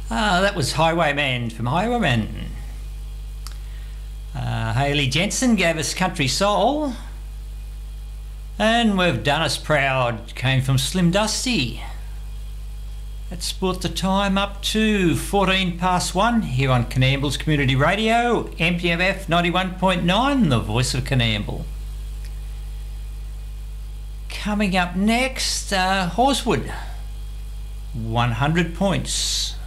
That was Highwayman from Highwayman. Hayley Jensen gave us Country Soul. And We've Done Us Proud came from Slim Dusty. That's brought the time up to 1 here on Coonamble's Community Radio, MPFF 91.9, the voice of Coonamble. Coming up next, Horsewood, 100 Points.